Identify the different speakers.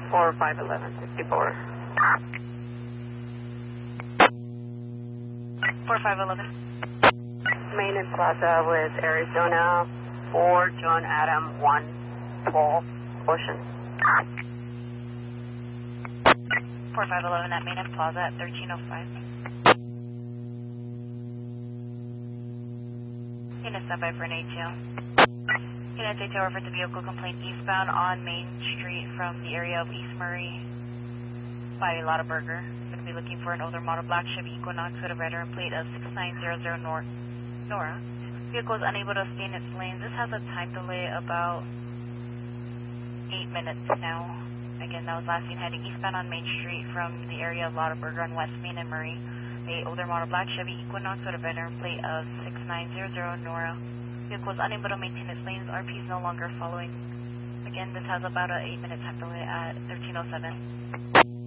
Speaker 1: 4511
Speaker 2: 4511.
Speaker 1: Main and Plaza with Arizona 4 John Adam 1 Paul Ocean.
Speaker 2: 4511 at Main and Plaza at 1305. Unit standby for an ATL. Unit ATL referred to vehicle complaint eastbound on Main Street from the area of East Murray by Lotta Burger. Going to be looking for an older model black Chevy Equinox with a veteran plate of 6900 Nora. Vehicle is unable to stay in its lane. This has a time delay about 8 minutes now. Again, that was last seen heading eastbound on Main Street from the area of Lotta Burger on West Main and Murray. A older model black Chevy Equinox with a veteran plate of 6900 Nora. Vehicle is unable to maintain its lanes. RP is no longer following. Again, this has about an 8-minute time delay at 1307.